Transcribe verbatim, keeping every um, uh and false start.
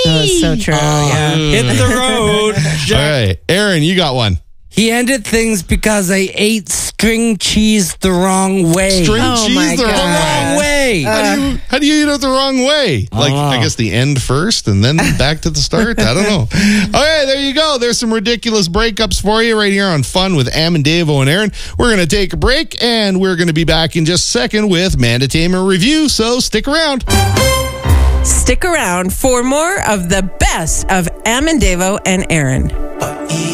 was so true. yeah. Hit the road. All right, Aaron, you got one. He ended things because I ate string cheese the wrong way. String Oh cheese my the God. wrong wrong way. way. How do you how do you eat it the wrong way? Like Oh. I guess the end first and then back to the start. I don't know. Okay, there you go. There's some ridiculous breakups for you right here on Fun with Am and Davo and Aaron. We're gonna take a break and we're gonna be back in just a second with Mandatainment Review. So stick around. Stick around for more of the best of Am and Davo and Aaron.